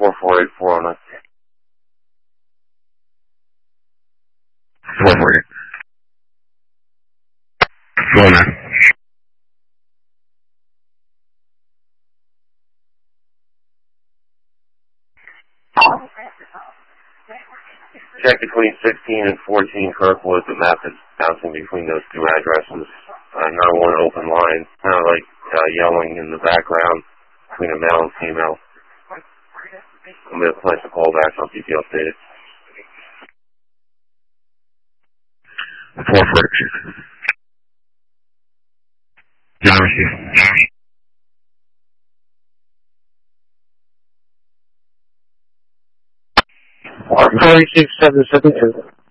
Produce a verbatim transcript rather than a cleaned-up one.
four four eight four oh nine. four four eight. four oh nine. Check between sixteen and fourteen Kirkwood. The map is bouncing between those two addresses. Uh, not one open line. Kind of like uh, yelling in the background between a male and female. I'm going to place a call back. I'll keep you updated. four four eight. John receive. four eight six seven seven two.